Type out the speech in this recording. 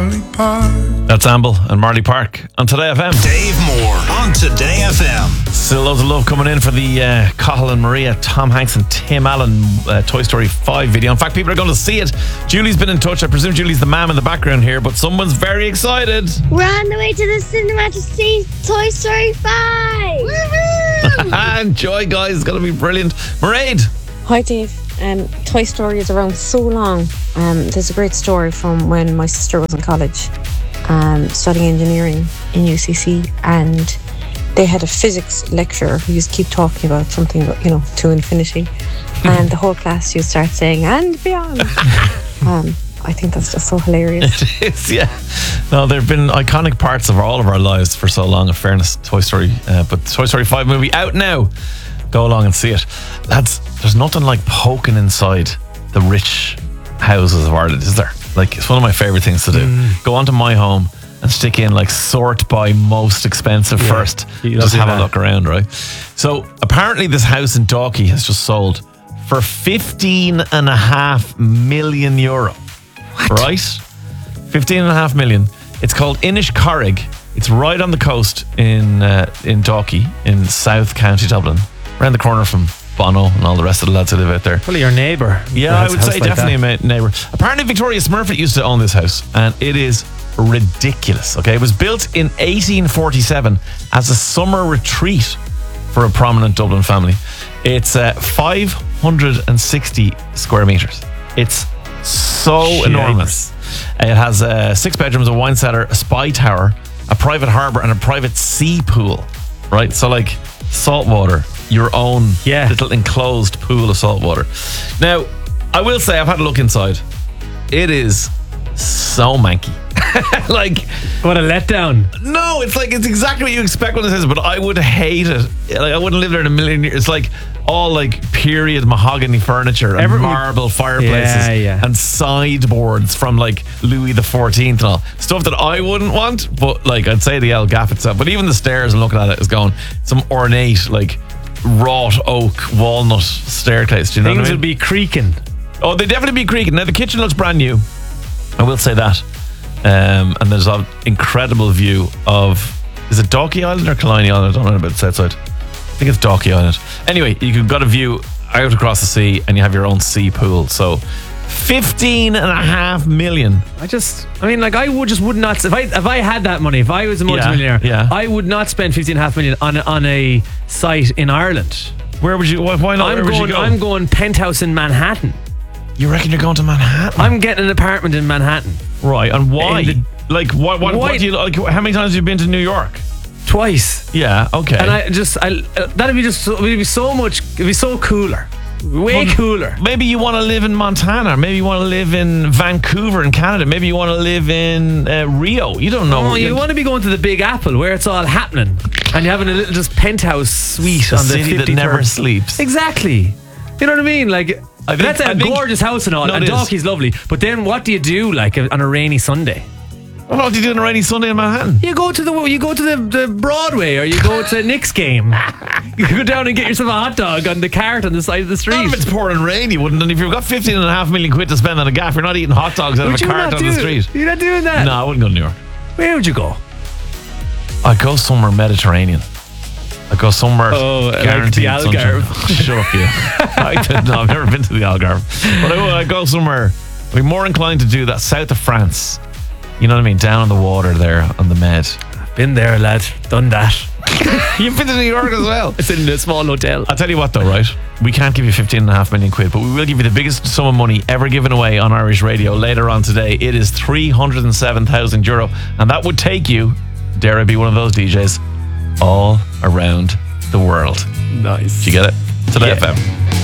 Marley Park. That's Amble and Marley Park on Today FM. Dave Moore on Today FM. Still loads of love coming in for the Cathal and Maria, Tom Hanks and Tim Allen Toy Story 5 video. In fact, people are going to see it. Julie's been in touch. I presume Julie's the ma'am in the background here, but someone's very excited. We're on the way to the cinema to see Toy Story 5. Enjoy, guys. It's going to be brilliant. Mairead. Hi, Dave. Toy Story is around so long. There's a great story from when my sister was in college, studying engineering in UCC, and they had a physics lecturer who used to keep talking about something, to infinity, and the whole class used to start saying, and beyond. I think that's just so hilarious. It is, yeah. No, there have been iconic parts of all of our lives for so long, in fairness, Toy Story. But Toy Story 5 movie out now. Go along and see it. Lads, there's nothing like poking inside the rich houses of Ireland, is there? Like, it's one of my favourite things to do. Go onto My Home and stick in, like, sort by most expensive first. Just have a look around, right? So, apparently this house in Dalkey has just sold for €15.5 million. What? Right? 15.5 million. It's called Inishcorrig. It's right on the coast in Dalkey, in South County Dublin. Around the corner from Bono and all the rest of the lads who live out there. Probably your neighbour. Yeah, I would say definitely a neighbour. Apparently Victoria Smurfit used to own this house, and it is ridiculous. Okay, it was built in 1847 as a summer retreat for a prominent Dublin family. It's 560 square metres. It's so enormous. It has 6 bedrooms, a wine cellar, a spy tower, a private harbour, and a private sea pool. Right, so like saltwater, your own little enclosed pool of saltwater. Now, I will say I've had a look inside. It is so manky. Like, what a letdown. No, it's exactly what you expect when it says, but I would hate it. Like, I wouldn't live there in a million years. It's like all like period mahogany furniture and marble fireplaces and sideboards from like Louis XIV and all. Stuff that I wouldn't want, but like I'd say the El Gaff itself. But even the stairs and looking at it is going some ornate, like wrought oak walnut staircase. Do you know what I mean? Things would be creaking. Oh, they definitely be creaking. Now the kitchen looks brand new, I will say that. And there's an incredible view of, is it Dalkey Island or Killiney Island? I don't know about the south side. I think it's Dalkey Island. Anyway, you've got a view out across the sea and you have your own sea pool. So 15.5 million. I would not, if I had that money, if I was a multimillionaire, I would not spend 15.5 million on a site in Ireland. Where would you, why not? Where would you go? I'm going penthouse in Manhattan. You reckon you're going to Manhattan? I'm getting an apartment in Manhattan. Right, and why? What do you like? How many times have you been to New York? Twice. Yeah, okay. And it'd be so much. It'd be so cooler. Way cooler. Maybe you want to live in Montana. Maybe you want to live in Vancouver in Canada. Maybe you want to live in Rio. You don't know. Oh, you want to be going to the Big Apple where it's all happening, and you're having a little just penthouse suite on the city that never sleeps. Exactly. You know what I mean? Like. That's a gorgeous house and all, and Dalkey's lovely. But then, what do you do like on a rainy Sunday? What do you do on a rainy Sunday in Manhattan? You go to the Broadway, or you go to Knicks game. You go down and get yourself a hot dog on the cart on the side of the street. Not if it's pouring rain, you wouldn't. And if you've got 15.5 million quid to spend on a gaff, you're not eating hot dogs out of a cart on the street. You're not doing that. No, I wouldn't go to New York. Where would you go? I'd go somewhere Mediterranean. I'd go somewhere guaranteed like the Algarve. Shut up, you. I've never been to the Algarve. But I'd go somewhere. I'd be more inclined to do that south of France. You know what I mean? Down on the water there on the Med. I've been there, lad. Done that. You've been to New York as well. It's in a small hotel. I'll tell you what though, right? We can't give you 15.5 million quid, but we will give you the biggest sum of money ever given away on Irish radio later on today. It is €307,000, and that would take you, dare I be one of those DJs, all around the world. Nice. Did you get it? Today FM.